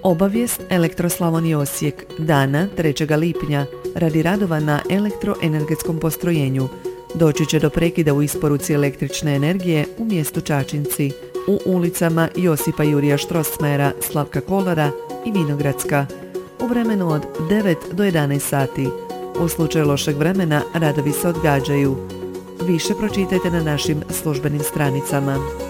Obavijest Elektroslavonije Osijek dana 3. lipnja radi radova na elektroenergetskom postrojenju. Doći će do prekida u isporuci električne energije u mjestu Čačinci, u ulicama Josipa Jurija Štrosmajera, Slavka Kolara i Vinogradska, u vremenu od 9 do 11 sati. U slučaju lošeg vremena radovi se odgađaju. Više pročitajte na našim službenim stranicama.